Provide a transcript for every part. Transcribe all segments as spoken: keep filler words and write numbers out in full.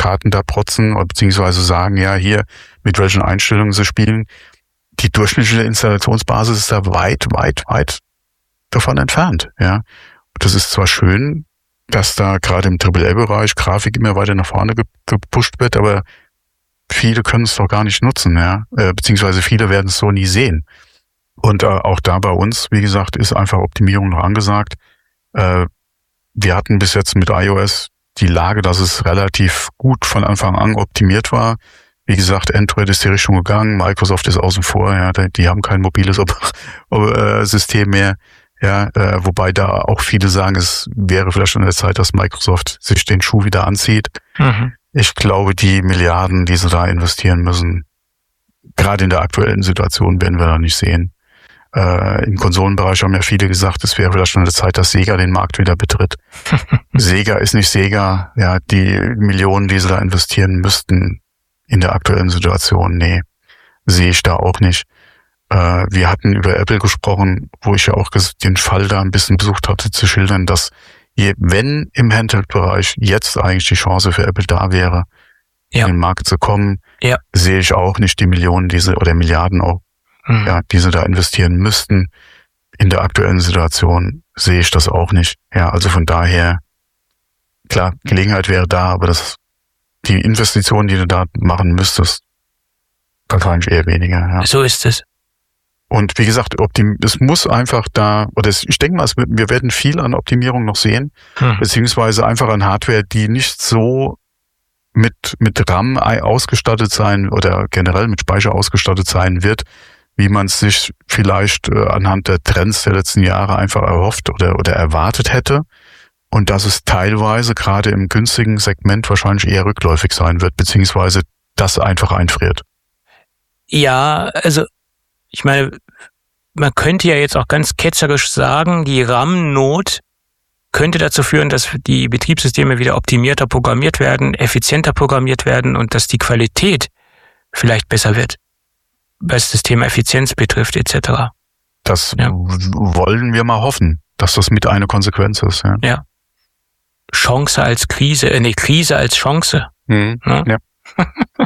Karten da protzen, beziehungsweise sagen, ja, hier, mit welchen Einstellungen sie spielen. Die durchschnittliche Installationsbasis ist da weit, weit, weit davon entfernt, ja. Das ist zwar schön, dass da gerade im Triple A-Bereich Grafik immer weiter nach vorne gepusht wird, aber viele können es doch gar nicht nutzen, ja, äh, beziehungsweise viele werden es so nie sehen. Und äh, auch da bei uns, wie gesagt, ist einfach Optimierung noch angesagt. Äh, wir hatten bis jetzt mit iOS die Lage, dass es relativ gut von Anfang an optimiert war. Wie gesagt, Android ist die Richtung gegangen, Microsoft ist außen vor, ja, die, die haben kein mobiles äh, System mehr. Ja, äh, wobei da auch viele sagen, es wäre vielleicht schon in der Zeit, dass Microsoft sich den Schuh wieder anzieht. Mhm. Ich glaube, die Milliarden, die sie da investieren müssen, gerade in der aktuellen Situation, werden wir da nicht sehen. Äh, im Konsolenbereich haben ja viele gesagt, es wäre vielleicht schon in der Zeit, dass Sega den Markt wieder betritt. Sega ist nicht Sega. Ja, die Millionen, die sie da investieren müssten in der aktuellen Situation, nee, sehe ich da auch nicht. Wir hatten über Apple gesprochen, wo ich ja auch den Fall da ein bisschen besucht hatte zu schildern, dass je, wenn im Handheld-Bereich jetzt eigentlich die Chance für Apple da wäre, ja. in den Markt zu kommen, ja. sehe ich auch nicht die Millionen, diese oder Milliarden auch, mhm. ja, die sie da investieren müssten. In der aktuellen Situation sehe ich das auch nicht. Ja, also von daher, klar, Gelegenheit wäre da, aber das, die Investitionen, die du da machen müsstest, wahrscheinlich eher weniger. Ja. So ist es. Und wie gesagt, optim- es muss einfach da, oder es, ich denke mal, es, wir werden viel an Optimierung noch sehen, hm. beziehungsweise einfach an Hardware, die nicht so mit mit RAM ausgestattet sein oder generell mit Speicher ausgestattet sein wird, wie man es sich vielleicht äh, anhand der Trends der letzten Jahre einfach erhofft oder oder erwartet hätte. Und dass es teilweise gerade im günstigen Segment wahrscheinlich eher rückläufig sein wird, beziehungsweise das einfach einfriert. Ja, also ich meine, man könnte ja jetzt auch ganz ketzerisch sagen, die RAM-Not könnte dazu führen, dass die Betriebssysteme wieder optimierter programmiert werden, effizienter programmiert werden und dass die Qualität vielleicht besser wird, was das Thema Effizienz betrifft et cetera. Das ja. wollen wir mal hoffen, dass das mit eine Konsequenz ist. Ja. ja. Chance als Krise, äh, nee, Krise als Chance. Mhm. Ja. ja.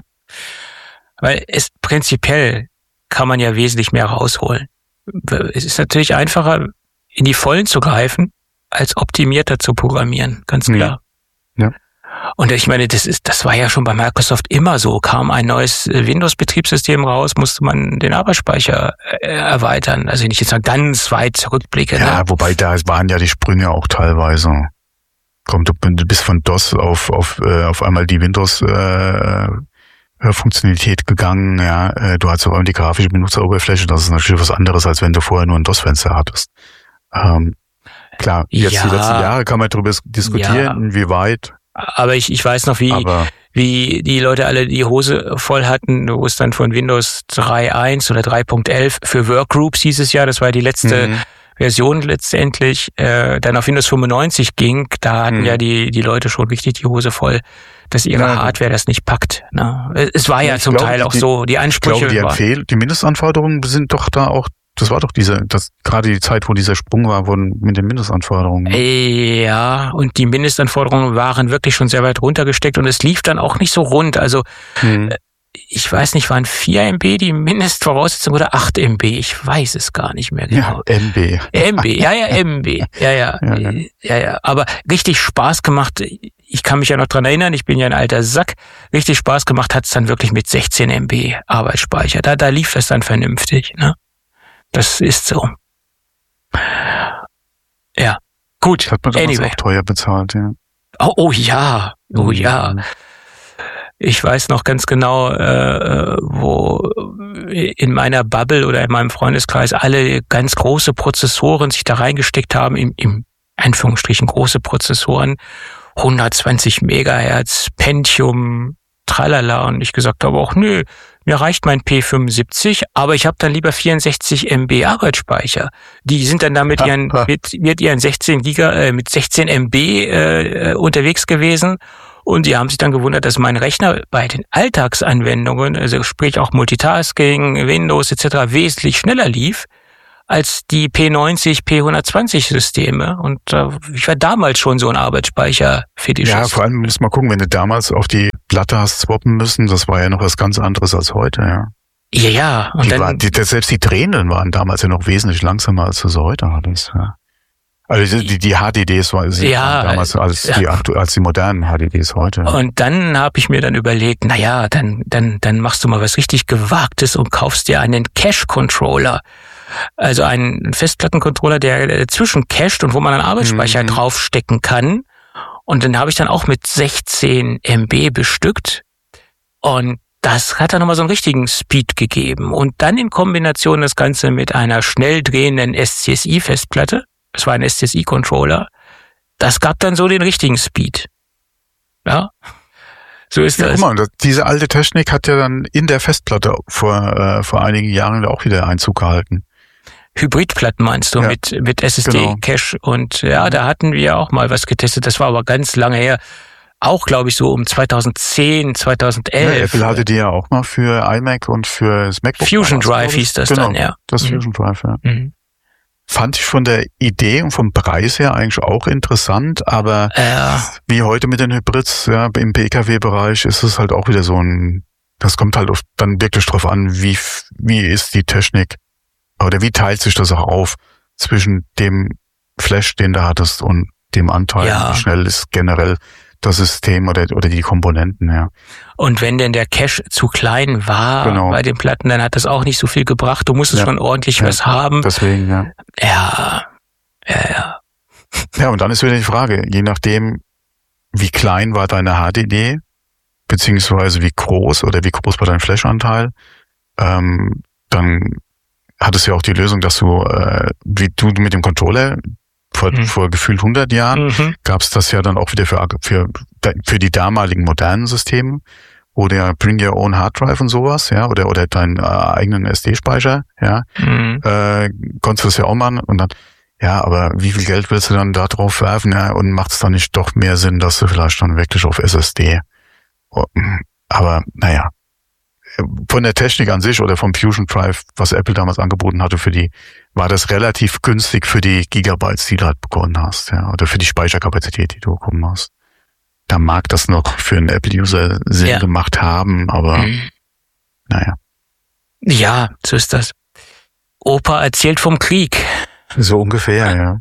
Weil es prinzipiell kann man ja wesentlich mehr rausholen. Es ist natürlich einfacher, in die Vollen zu greifen, als optimierter zu programmieren, ganz klar. Ja. Und ich meine, das ist, das war ja schon bei Microsoft immer so. Kam ein neues Windows-Betriebssystem raus, musste man den Arbeitsspeicher erweitern. Also nicht jetzt mal ganz weit zurückblicken. Ja, ne? Wobei da waren ja die Sprünge auch teilweise. Kommt, du bist von DOS auf, auf, auf einmal die Windows, äh, Funktionalität gegangen, ja, du hast aber die grafische Benutzeroberfläche, das ist natürlich was anderes, als wenn du vorher nur ein DOS-Fenster hattest. Ähm, klar, jetzt ja, die letzten Jahre kann man darüber diskutieren, ja, inwieweit. Aber ich, ich weiß noch, wie, aber, wie die Leute alle die Hose voll hatten, wo es dann von Windows drei Punkt eins oder drei Punkt elf für Workgroups hieß es ja, das war die letzte mhm. Version letztendlich, äh, dann auf Windows fünfundneunzig ging, da hatten mhm. ja die, die Leute schon richtig die Hose voll, dass ihre ja, Hardware das nicht packt. Ne? Es war ja, ja zum glaube, Teil auch die, so, die Ansprüche. Ich glaube, die, Empfehl- die Mindestanforderungen sind doch da auch, das war doch diese, das gerade die Zeit, wo dieser Sprung war, wurden mit den Mindestanforderungen. Ne? Ja, und die Mindestanforderungen waren wirklich schon sehr weit runtergesteckt und es lief dann auch nicht so rund. Also mhm. ich weiß nicht, waren vier Megabyte die Mindestvoraussetzung oder acht Megabyte? Ich weiß es gar nicht mehr genau. Ja, M B. M B, ja, ja, M B. Ja, ja, ja, ja. ja, ja. Aber richtig Spaß gemacht. Ich kann mich ja noch dran erinnern, ich bin ja ein alter Sack. Richtig Spaß gemacht hat's dann wirklich mit sechzehn Megabyte Arbeitsspeicher. Da, da lief das dann vernünftig, ne? Das ist so. Ja, gut. Das hat man damals anyway. auch teuer bezahlt, ja. Oh, oh ja, oh ja. Ich weiß noch ganz genau, äh, wo in meiner Bubble oder in meinem Freundeskreis alle ganz große Prozessoren sich da reingesteckt haben, im, im Anführungsstrichen große Prozessoren, hundertzwanzig Megahertz, Pentium, tralala, und ich gesagt habe auch, nö, mir reicht mein P fünfundsiebzig, aber ich habe dann lieber vierundsechzig Megabyte Arbeitsspeicher. Die sind dann da mit ihren, mit, mit ihren sechzehn Giga, äh, mit sechzehn Megabyte äh, unterwegs gewesen. Und die haben sich dann gewundert, dass mein Rechner bei den Alltagsanwendungen, also sprich auch Multitasking, Windows et cetera, wesentlich schneller lief als die P neunzig, P hundertzwanzig Systeme. Und äh, ich war damals schon so ein Arbeitsspeicher-Fetischist. Ja, vor allem muss man gucken, wenn du damals auf die Platte hast swappen müssen, das war ja noch was ganz anderes als heute, ja. Ja, ja. Und die dann, war, die, selbst die Drehenden waren damals ja noch wesentlich langsamer, als du sie heute hattest, ja. Also die, die H D Ds waren ja, damals als die, als die modernen H D Ds heute. Und dann habe ich mir dann überlegt, na ja, dann dann dann machst du mal was richtig Gewagtes und kaufst dir einen Cache-Controller. Also einen Festplattencontroller, der dazwischen cached und wo man einen Arbeitsspeicher mhm. draufstecken kann. Und den habe ich dann auch mit sechzehn Megabyte bestückt. Und das hat dann nochmal so einen richtigen Speed gegeben. Und dann in Kombination das Ganze mit einer schnell drehenden S C S I-Festplatte. Das war ein S C S I-Controller. Das gab dann so den richtigen Speed. Ja, so ist ja, das. Guck mal, diese alte Technik hat ja dann in der Festplatte vor äh, vor einigen Jahren auch wieder Einzug gehalten. Hybridplatten meinst du, ja. mit mit S S D-Cache. Genau. Und ja, da hatten wir auch mal was getestet. Das war aber ganz lange her. Auch, glaube ich, so um zweitausendzehn, zweitausendelf. Ja, Apple hatte die ja auch mal für iMac und für das MacBook. Fusion Drive hieß das genau, dann, ja. das mhm. Fusion Drive, ja. Mhm. Fand ich von der Idee und vom Preis her eigentlich auch interessant, aber äh. wie heute mit den Hybrids, ja, im P K W-Bereich ist es halt auch wieder so ein, das kommt halt oft dann wirklich drauf an, wie, wie ist die Technik oder wie teilt sich das auch auf zwischen dem Flash, den du hattest und dem Anteil, ja. wie schnell ist generell das System oder oder die Komponenten, ja. Und wenn denn der Cache zu klein war genau. bei den Platten, dann hat das auch nicht so viel gebracht. Du musstest ja. schon ordentlich ja. was haben. Deswegen, ja. Ja, ja, ja. Ja, und dann ist wieder die Frage, je nachdem, wie klein war deine H D D, beziehungsweise wie groß oder wie groß war dein Flash-Anteil, ähm, dann hattest du ja auch die Lösung, dass du, äh, wie du mit dem Controller Vor, mhm. vor gefühlt hundert Jahren mhm. gab es das ja dann auch wieder für, für, für die damaligen modernen Systeme, wo der Bring Your Own Hard Drive und sowas, ja, oder, oder deinen äh, eigenen S D-Speicher, ja, mhm. äh, konntest du das ja auch machen und dann, ja, aber wie viel Geld willst du dann da drauf werfen, ja, und macht es dann nicht doch mehr Sinn, dass du vielleicht dann wirklich auf S S D, aber naja, von der Technik an sich oder vom Fusion Drive, was Apple damals angeboten hatte für die, war das relativ günstig für die Gigabytes, die du halt bekommen hast, ja, oder für die Speicherkapazität, die du bekommen hast. Da mag das noch für einen Apple-User Sinn ja. gemacht haben, aber mhm. naja. Ja, so ist das. Opa erzählt vom Krieg. So ungefähr, ja.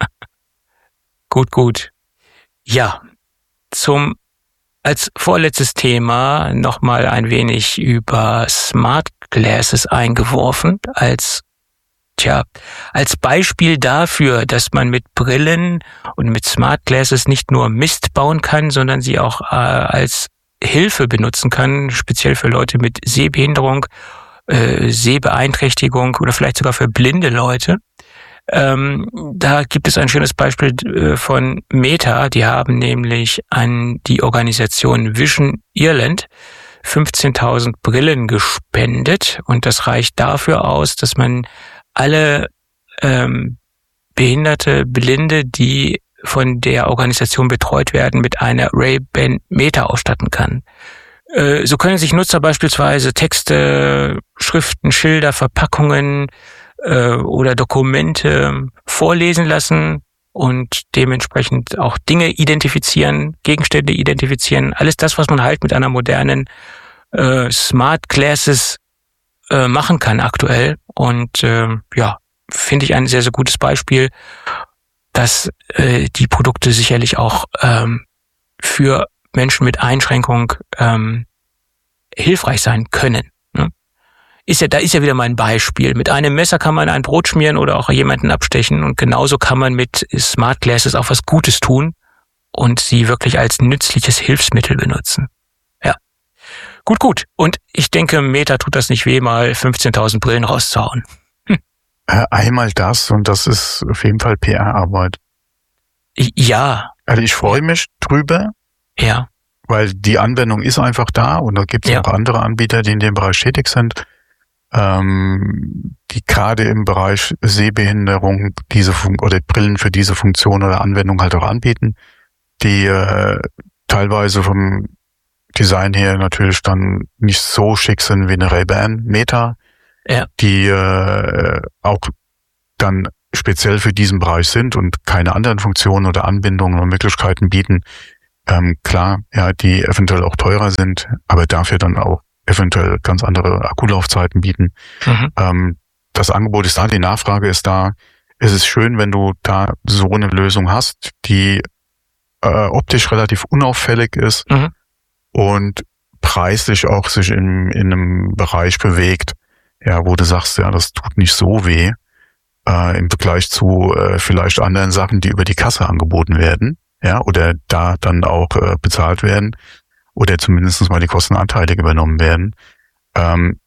Gut, gut. Ja, zum als vorletztes Thema nochmal ein wenig über Smart Glasses eingeworfen, als, tja, als Beispiel dafür, dass man mit Brillen und mit Smart Glasses nicht nur Mist bauen kann, sondern sie auch äh, als Hilfe benutzen kann, speziell für Leute mit Sehbehinderung, äh, Sehbeeinträchtigung oder vielleicht sogar für blinde Leute. Ähm, da gibt es ein schönes Beispiel äh, von Meta. Die haben nämlich an die Organisation Vision Ireland fünfzehntausend Brillen gespendet und das reicht dafür aus, dass man alle ähm, Behinderte, Blinde, die von der Organisation betreut werden, mit einer Ray-Ban Meta ausstatten kann. Äh, so können sich Nutzer beispielsweise Texte, Schriften, Schilder, Verpackungen oder Dokumente vorlesen lassen und dementsprechend auch Dinge identifizieren, Gegenstände identifizieren. Alles das, was man halt mit einer modernen äh, Smart Glasses äh, machen kann aktuell. Und äh, ja, finde ich ein sehr, sehr gutes Beispiel, dass äh, die Produkte sicherlich auch ähm, für Menschen mit Einschränkung ähm, hilfreich sein können. Ne? Ist ja, da ist ja wieder mein Beispiel. Mit einem Messer kann man ein Brot schmieren oder auch jemanden abstechen und genauso kann man mit Smart Glasses auch was Gutes tun und sie wirklich als nützliches Hilfsmittel benutzen. Ja. Gut, gut. Und ich denke, Meta tut das nicht weh, mal fünfzehntausend Brillen rauszuhauen. Hm. Einmal das und das ist auf jeden Fall P R-Arbeit. Ja. Also ich freue mich drüber. Ja. Weil die Anwendung ist einfach da und da gibt es ja. auch andere Anbieter, die in dem Bereich tätig sind. Ähm, die gerade im Bereich Sehbehinderung diese Fun- oder Brillen für diese Funktion oder Anwendung halt auch anbieten, die äh, teilweise vom Design her natürlich dann nicht so schick sind wie eine Ray-Ban Meta, ja. die äh, auch dann speziell für diesen Bereich sind und keine anderen Funktionen oder Anbindungen oder Möglichkeiten bieten, Ähm, klar, ja, die eventuell auch teurer sind, aber dafür dann auch eventuell ganz andere Akkulaufzeiten bieten. Mhm. Ähm, das Angebot ist da, die Nachfrage ist da. Es ist schön, wenn du da so eine Lösung hast, die äh, optisch relativ unauffällig ist mhm. und preislich auch sich in, in einem Bereich bewegt, ja, wo du sagst, ja, das tut nicht so weh äh, im Vergleich zu äh, vielleicht anderen Sachen, die über die Kasse angeboten werden, ja, oder da dann auch äh, bezahlt werden oder zumindest mal die Kostenanteile übernommen werden. Ähm,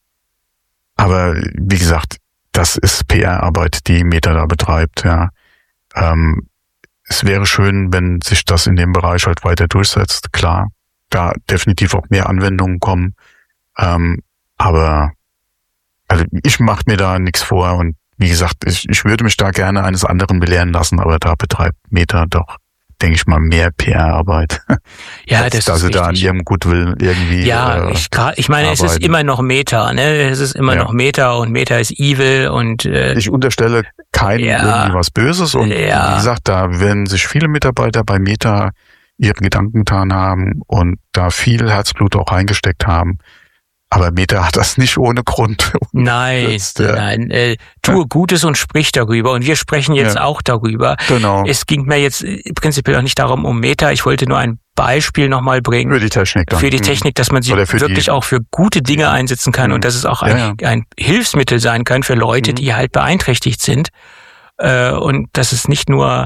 aber wie gesagt, das ist P R-Arbeit, die Meta da betreibt, ja. Ähm, es wäre schön, wenn sich das in dem Bereich halt weiter durchsetzt, klar. Da definitiv auch mehr Anwendungen kommen. Ähm, aber also ich mache mir da nichts vor und wie gesagt, ich, ich würde mich da gerne eines anderen belehren lassen, aber da betreibt Meta doch, denke ich mal, mehr P R-Arbeit. Ja, als, das dass ist sie da an ihrem Goodwill irgendwie. Ja, äh, ich, ich meine, arbeiten. Es ist immer noch Meta, ne? Es ist immer ja. noch Meta und Meta ist evil und äh, ich unterstelle keinem ja. irgendwie was Böses und ja. wie gesagt, da werden sich viele Mitarbeiter bei Meta ihre Gedanken getan haben und da viel Herzblut auch reingesteckt haben. Aber Meta hat das nicht ohne Grund. Nein, das, ja. nein. Äh, tue Gutes und sprich darüber. Und wir sprechen jetzt ja. auch darüber. Genau. Es ging mir jetzt prinzipiell auch nicht darum, um Meta. Ich wollte nur ein Beispiel nochmal bringen. Für die Technik dann. Für die Technik, dass man sie wirklich die, auch für gute Dinge einsetzen kann mhm. und dass es auch ein, ja, ja. ein Hilfsmittel sein kann für Leute, mhm. die halt beeinträchtigt sind. Äh, und dass es nicht nur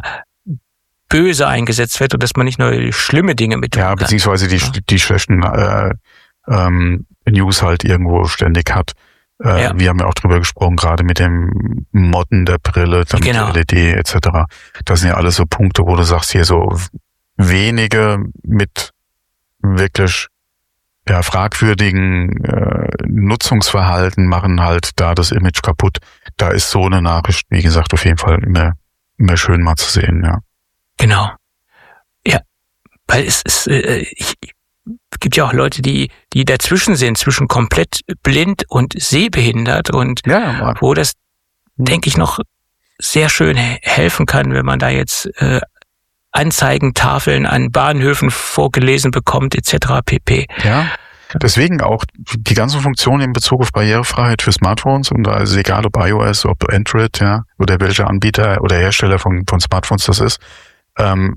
böse eingesetzt wird und dass man nicht nur schlimme Dinge mit tun ja, kann. Beziehungsweise die, ja, beziehungsweise die schlechten äh, ähm, News halt irgendwo ständig hat. Äh, ja. Wir haben ja auch drüber gesprochen, gerade mit dem Modden der Brille, dann genau. mit L E D et cetera. Das sind ja alles so Punkte, wo du sagst, hier so wenige mit wirklich ja, fragwürdigen äh, Nutzungsverhalten machen halt da das Image kaputt. Da ist so eine Nachricht, wie gesagt, auf jeden Fall immer, immer schön mal zu sehen, ja. Genau. Ja, weil es ist, äh, ich, es gibt ja auch Leute, die die dazwischen sind, zwischen komplett blind und sehbehindert und ja, wo das, denke ich, noch sehr schön helfen kann, wenn man da jetzt äh, Anzeigentafeln an Bahnhöfen vorgelesen bekommt, et cetera pp. Ja, deswegen auch die ganzen Funktionen in Bezug auf Barrierefreiheit für Smartphones und also egal ob iOS, ob Android, ja, oder welcher Anbieter oder Hersteller von von Smartphones das ist, ähm,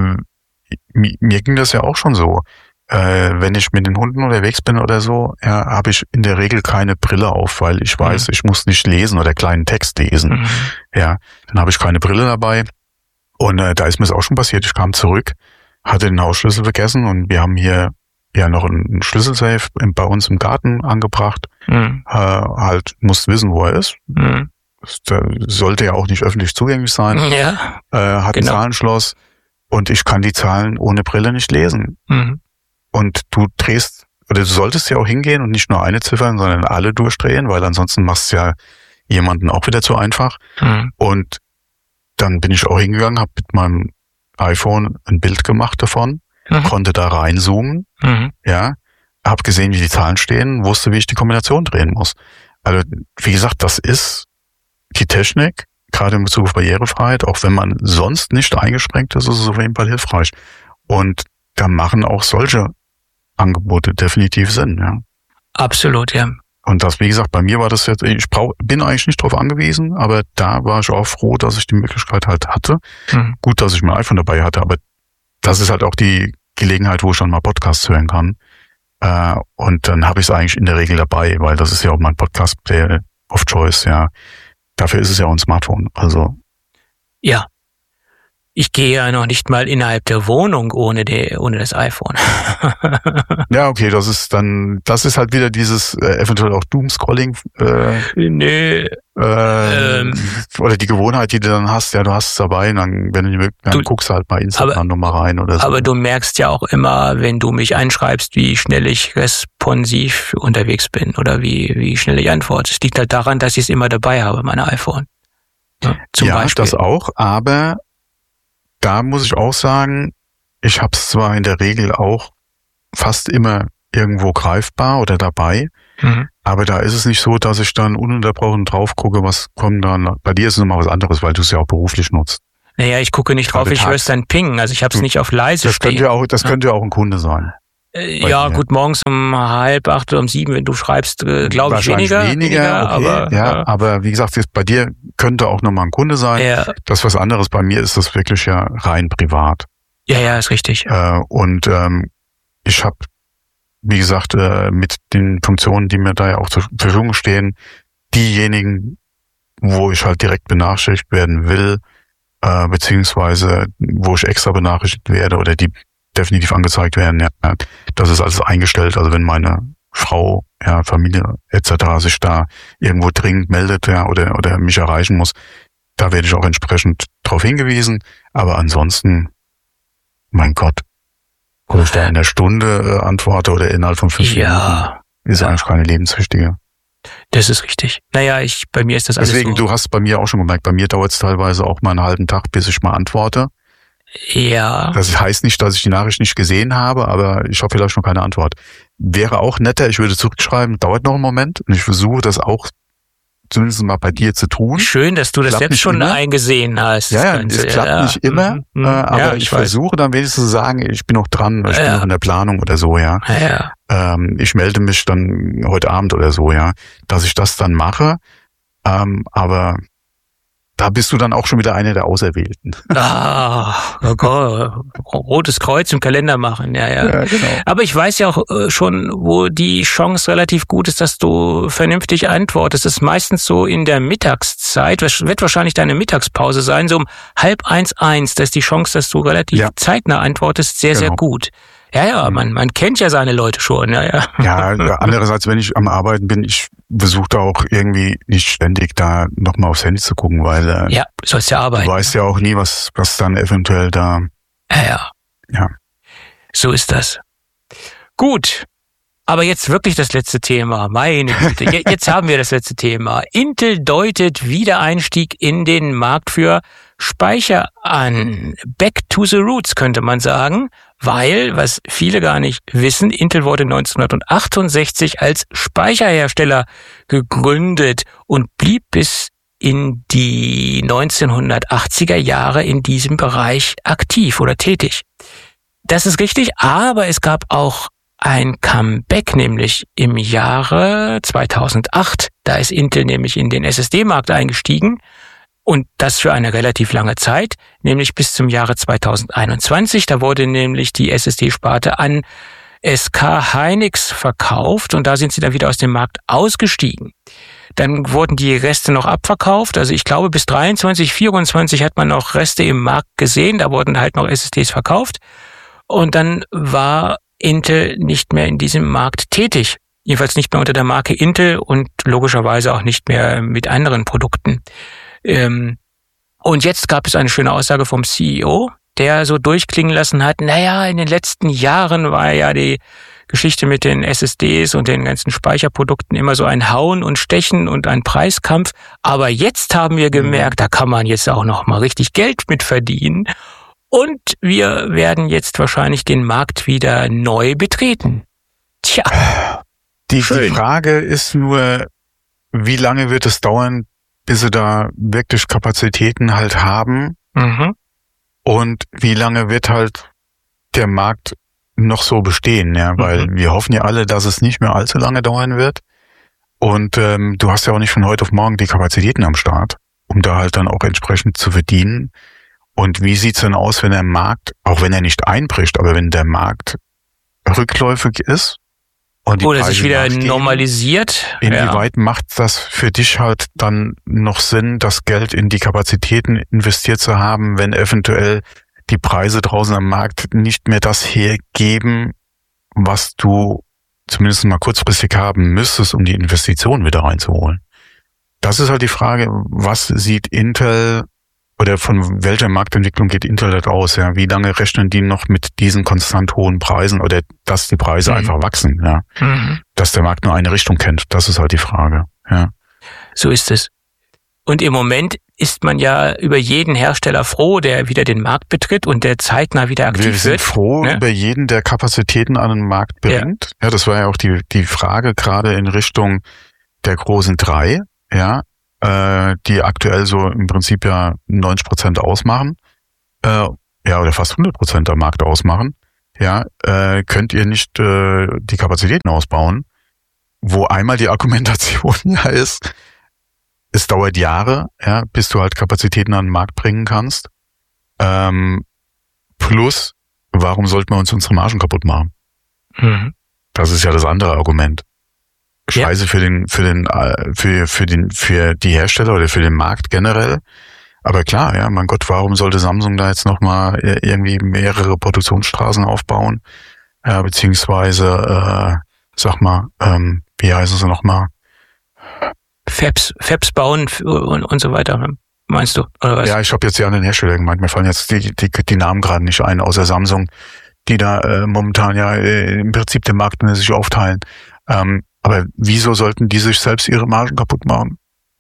mir ging das ja auch schon so. Äh, wenn ich mit den Hunden unterwegs bin oder so, ja, habe ich in der Regel keine Brille auf, weil ich weiß, mhm. ich muss nicht lesen oder kleinen Text lesen. Mhm. Ja, dann habe ich keine Brille dabei. Und äh, da ist mir es auch schon passiert. Ich kam zurück, hatte den Hausschlüssel vergessen und wir haben hier ja noch einen Schlüsselsafe bei uns im Garten angebracht. Mhm. Äh, halt musste wissen, wo er ist. Mhm. Das sollte ja auch nicht öffentlich zugänglich sein. Ja, äh, hat genau. ein Zahlenschloss und ich kann die Zahlen ohne Brille nicht lesen. Mhm. Und du drehst, oder du solltest ja auch hingehen und nicht nur eine Ziffer, sondern alle durchdrehen, weil ansonsten machst du ja jemanden auch wieder zu einfach. Mhm. Und dann bin ich auch hingegangen, habe mit meinem iPhone ein Bild gemacht davon, mhm. konnte da reinzoomen, mhm. ja, habe gesehen, wie die Zahlen stehen, wusste, wie ich die Kombination drehen muss. Also wie gesagt, das ist die Technik, gerade in Bezug auf Barrierefreiheit, auch wenn man sonst nicht eingeschränkt ist, ist es auf jeden Fall hilfreich. Und da machen auch solche Angebote definitiv Sinn, ja. Absolut, ja. Und das, wie gesagt, bei mir war das jetzt, ich brauch, bin eigentlich nicht drauf angewiesen, aber da war ich auch froh, dass ich die Möglichkeit halt hatte. Mhm. Gut, dass ich mein iPhone dabei hatte, aber das ist halt auch die Gelegenheit, wo ich dann mal Podcasts hören kann. Äh, und dann habe ich es eigentlich in der Regel dabei, weil das ist ja auch mein Podcast-Player of Choice, ja. Dafür ist es ja auch ein Smartphone, also. Ja. Ich gehe ja noch nicht mal innerhalb der Wohnung ohne die, ohne das iPhone. Ja, okay, das ist dann, das ist halt wieder dieses äh, eventuell auch Doomscrolling. Äh, nee. Äh, ähm, oder die Gewohnheit, die du dann hast, ja, du hast es dabei, und dann, wenn du, dann du, guckst du halt bei Instagram nochmal rein oder so. Aber du merkst ja auch immer, wenn du mich anschreibst, wie schnell ich responsiv unterwegs bin oder wie, wie schnell ich antworte. Es liegt halt daran, dass ich es immer dabei habe, mein iPhone. Ja, zum ja Beispiel. Das auch, aber da muss ich auch sagen, ich habe es zwar in der Regel auch fast immer irgendwo greifbar oder dabei, mhm. aber da ist es nicht so, dass ich dann ununterbrochen drauf gucke, was kommt dann. Bei dir ist es nochmal was anderes, weil du es ja auch beruflich nutzt. Naja, ich gucke nicht drauf, ich höre es dann pingen. Also ich habe es nicht auf leise das stehen. Könnte ja auch, das könnte ja auch ein Kunde sein. Äh, ja, dir. Gut, morgens um halb acht oder um sieben, wenn du schreibst, äh, glaube ich weniger. weniger, weniger okay, aber, ja, ja, aber wie gesagt, jetzt bei dir könnte auch nochmal ein Kunde sein. Ja. Das ist was anderes. Bei mir ist das wirklich ja rein privat. Ja, ja, ist richtig. Äh, und ähm, ich habe, wie gesagt, äh, mit den Funktionen, die mir da ja auch zur Verfügung stehen, diejenigen, wo ich halt direkt benachrichtigt werden will, äh, beziehungsweise wo ich extra benachrichtigt werde oder die definitiv angezeigt werden, ja, das ist alles eingestellt. Also wenn meine Frau, ja, Familie et cetera sich da irgendwo dringend meldet, ja, oder oder mich erreichen muss, da werde ich auch entsprechend darauf hingewiesen. Aber ansonsten, mein Gott, ob ich da in einer Stunde äh, antworte oder innerhalb von fünf ja. Minuten, ist ja. eigentlich keine lebenswichtige. Das ist richtig. Naja, ich, bei mir ist das alles Deswegen, so. du hast bei mir auch schon gemerkt, bei mir dauert es teilweise auch mal einen halben Tag, bis ich mal antworte. Ja. Das heißt nicht, dass ich die Nachricht nicht gesehen habe, aber ich habe vielleicht noch keine Antwort. Wäre auch netter, ich würde zurückschreiben, dauert noch einen Moment und ich versuche das auch zumindest mal bei dir zu tun. Schön, dass du das jetzt schon immer. eingesehen hast. Ja, ja, es klappt ja. nicht immer, mhm. äh, aber ja, ich, ich versuche dann wenigstens zu sagen, ich bin noch dran, ich ja. bin noch in der Planung oder so, ja. ja. Ähm, ich melde mich dann heute Abend oder so, ja, dass ich das dann mache, ähm, aber da bist du dann auch schon wieder einer der Auserwählten. Ah, oh Gott, rotes Kreuz im Kalender machen, ja, ja. Ja, genau. Aber ich weiß ja auch schon, wo die Chance relativ gut ist, dass du vernünftig antwortest. Das ist meistens so in der Mittagszeit, das wird wahrscheinlich deine Mittagspause sein, so um halb eins, eins. Da ist die Chance, dass du relativ ja. zeitnah antwortest, sehr, genau. sehr gut. Ja, ja, man, man kennt ja seine Leute schon, ja, ja. Ja, andererseits, wenn ich am Arbeiten bin, ich versuche da auch irgendwie nicht ständig da nochmal aufs Handy zu gucken, weil äh, ja, du sollst ja arbeiten. Du weißt ja auch nie, was, was dann eventuell da... Ja, ja. Ja. So ist das. Gut. Aber jetzt wirklich das letzte Thema. Meine Güte. Jetzt haben wir das letzte Thema. Intel deutet Wiedereinstieg in den Markt für Speicher an. Back to the roots, könnte man sagen. Weil, was viele gar nicht wissen, Intel wurde neunzehnhundertachtundsechzig als Speicherhersteller gegründet und blieb bis in die neunzehnhundertachtziger Jahre in diesem Bereich aktiv oder tätig. Das ist richtig, aber es gab auch ein Comeback, nämlich im Jahre zweitausendacht. Da ist Intel nämlich in den S S D-Markt eingestiegen und das für eine relativ lange Zeit, nämlich bis zum Jahre zweitausendeinundzwanzig. Da wurde nämlich die S S D-Sparte an S K Hynix verkauft und da sind sie dann wieder aus dem Markt ausgestiegen. Dann wurden die Reste noch abverkauft. Also ich glaube, bis dreiundzwanzig, vierundzwanzig hat man noch Reste im Markt gesehen. Da wurden halt noch S S Ds verkauft. Und dann war Intel nicht mehr in diesem Markt tätig. Jedenfalls nicht mehr unter der Marke Intel und logischerweise auch nicht mehr mit anderen Produkten. Und jetzt gab es eine schöne Aussage vom C E O, der so durchklingen lassen hat, naja, in den letzten Jahren war ja die Geschichte mit den S S Ds und den ganzen Speicherprodukten immer so ein Hauen und Stechen und ein Preiskampf. Aber jetzt haben wir gemerkt, da kann man jetzt auch noch mal richtig Geld mit verdienen. Und wir werden jetzt wahrscheinlich den Markt wieder neu betreten. Tja. Die, die Frage ist nur, wie lange wird es dauern, bis sie da wirklich Kapazitäten halt haben? Mhm. Und wie lange wird halt der Markt noch so bestehen? Ja, weil mhm. wir hoffen ja alle, dass es nicht mehr allzu lange dauern wird. Und ähm, du hast ja auch nicht von heute auf morgen die Kapazitäten am Start, um da halt dann auch entsprechend zu verdienen. Und wie sieht's denn aus, wenn der Markt, auch wenn er nicht einbricht, aber wenn der Markt rückläufig ist und die Oder Preise sich wieder nachgeben, normalisiert? Inwieweit ja. macht das für dich halt dann noch Sinn, das Geld in die Kapazitäten investiert zu haben, wenn eventuell die Preise draußen am Markt nicht mehr das hergeben, was du zumindest mal kurzfristig haben müsstest, um die Investition wieder reinzuholen? Das ist halt die Frage, was sieht Intel oder von welcher Marktentwicklung geht Intel das aus? Ja? Wie lange rechnen die noch mit diesen konstant hohen Preisen oder dass die Preise mhm. einfach wachsen? Ja? Mhm. Dass der Markt nur eine Richtung kennt, das ist halt die Frage. Ja. So ist es. Und im Moment ist man ja über jeden Hersteller froh, der wieder den Markt betritt und der zeitnah wieder aktiv wird. Wir sind wird, froh ne? über jeden, der Kapazitäten an den Markt bringt. Ja, ja das war ja auch die die Frage gerade in Richtung der großen drei, ja, äh, die aktuell so im Prinzip ja neunzig Prozent ausmachen. äh, ja, oder fast hundert Prozent am Markt ausmachen, ja, äh, könnt ihr nicht äh, die Kapazitäten ausbauen, wo einmal die Argumentation ja ist, es dauert Jahre, ja, bis du halt Kapazitäten an den Markt bringen kannst. Ähm, plus, warum sollten wir uns unsere Margen kaputt machen? Mhm. Das ist ja das andere Argument. Scheiße Ja. für den, für den, für, für den, für die Hersteller oder für den Markt generell. Aber klar, ja, mein Gott, warum sollte Samsung da jetzt nochmal irgendwie mehrere Produktionsstraßen aufbauen? Ja, beziehungsweise, äh, sag mal, ähm, wie heißen sie nochmal? Fabs, Fabs bauen und, und so weiter, meinst du? Oder was? Ja, ich habe jetzt ja an den Hersteller gemeint, mir fallen jetzt die, die, die Namen gerade nicht ein, außer Samsung, die da äh, momentan ja äh, im Prinzip den Markt sich aufteilen. Ähm, aber wieso sollten die sich selbst ihre Margen kaputt machen?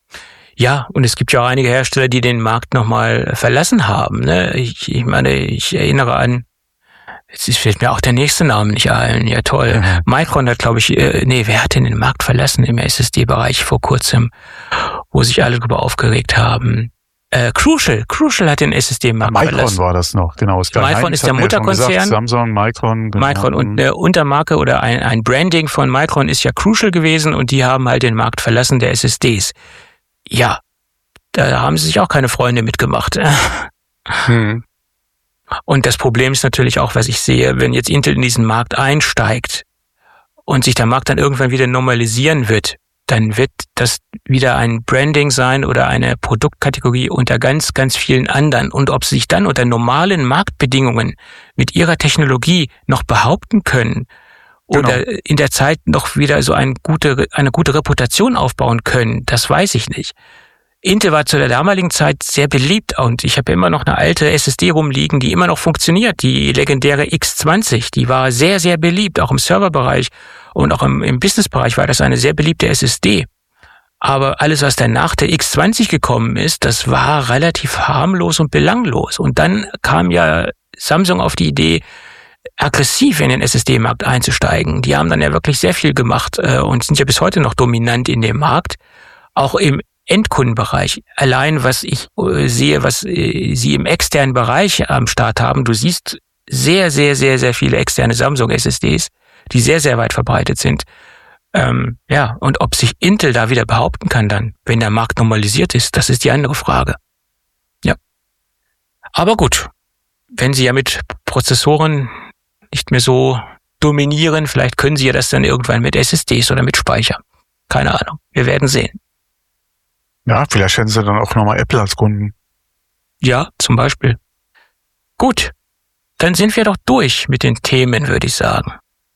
Ja, und es gibt ja auch einige Hersteller, die den Markt nochmal verlassen haben. Ne? Ich, ich meine, ich erinnere an, jetzt fällt mir auch der nächste Name nicht ein. Ja, toll. Mhm. Micron hat, glaube ich, äh, nee, wer hat denn den Markt verlassen im S S D-Bereich vor kurzem, wo sich alle darüber aufgeregt haben? Äh, Crucial, Crucial hat den S S D-Markt Micron verlassen. Micron war das noch, genau. Micron ist der Mutterkonzern. Ja Samsung, Micron. Genau. Micron und eine Untermarke oder ein, ein Branding von Micron ist ja Crucial gewesen und die haben halt den Markt verlassen der S S Ds. Ja, da haben sie sich auch keine Freunde mitgemacht. Hm. Und das Problem ist natürlich auch, was ich sehe, wenn jetzt Intel in diesen Markt einsteigt und sich der Markt dann irgendwann wieder normalisieren wird, dann wird das wieder ein Branding sein oder eine Produktkategorie unter ganz, ganz vielen anderen. Und ob sie sich dann unter normalen Marktbedingungen mit ihrer Technologie noch behaupten können oder genau. in der Zeit noch wieder so eine gute, eine gute Reputation aufbauen können, das weiß ich nicht. Intel war zu der damaligen Zeit sehr beliebt und ich habe immer noch eine alte S S D rumliegen, die immer noch funktioniert, die legendäre X zwanzig, die war sehr, sehr beliebt, auch im Serverbereich und auch im, im Businessbereich war das eine sehr beliebte S S D. Aber alles, was dann nach der X zwanzig gekommen ist, das war relativ harmlos und belanglos. Und dann kam ja Samsung auf die Idee, aggressiv in den S S D-Markt einzusteigen. Die haben dann ja wirklich sehr viel gemacht äh, und sind ja bis heute noch dominant in dem Markt, auch im Endkundenbereich. Allein, was ich äh, sehe, was äh, sie im externen Bereich am Start haben, du siehst sehr, sehr, sehr, sehr viele externe Samsung-S S Ds, die sehr, sehr weit verbreitet sind. Ähm, ja, und ob sich Intel da wieder behaupten kann dann, wenn der Markt normalisiert ist, das ist die andere Frage. Ja. Aber gut, wenn sie ja mit Prozessoren nicht mehr so dominieren, vielleicht können sie ja das dann irgendwann mit S S Ds oder mit Speicher. Keine Ahnung, wir werden sehen. Ja, vielleicht hätten sie dann auch nochmal Apple als Kunden. Ja, zum Beispiel. Gut, dann sind wir doch durch mit den Themen, würde ich sagen.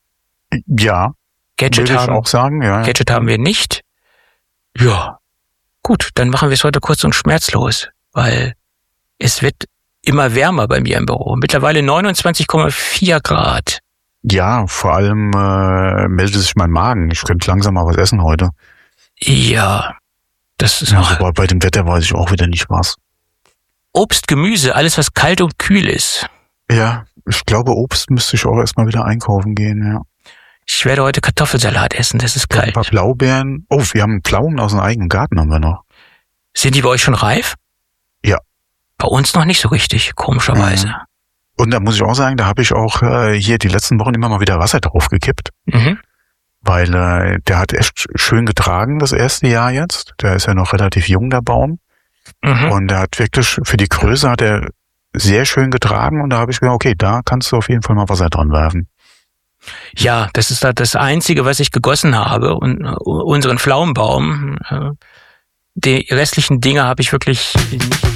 Ja, Gadget würde haben, ich auch sagen. Ja. Gadget haben wir nicht. Ja, gut, dann machen wir es heute kurz und schmerzlos, weil es wird immer wärmer bei mir im Büro. Mittlerweile neunundzwanzig Komma vier Grad. Ja, vor allem äh, meldet sich mein Magen. Ich könnte langsam mal was essen heute. Ja, das ist ja, noch... Aber bei dem Wetter weiß ich auch wieder nicht was. Obst, Gemüse, alles was kalt und kühl ist. Ja, ich glaube, Obst müsste ich auch erstmal wieder einkaufen gehen, ja. Ich werde heute Kartoffelsalat essen, das ist kalt. Ein paar Blaubeeren. Oh, wir haben Pflaumen aus dem eigenen Garten, haben wir noch. Sind die bei euch schon reif? Ja. Bei uns noch nicht so richtig, komischerweise. Mhm. Und da muss ich auch sagen, da habe ich auch äh, hier die letzten Wochen immer mal wieder Wasser drauf gekippt. Mhm. Weil äh, der hat echt schön getragen das erste Jahr jetzt. Der ist ja noch relativ jung, der Baum. Mhm. Und der hat wirklich, für die Größe hat er sehr schön getragen. Und da habe ich gedacht, okay, da kannst du auf jeden Fall mal Wasser dran werfen. Ja, das ist das Einzige, was ich gegossen habe. Und unseren Pflaumenbaum, die restlichen Dinge habe ich wirklich nicht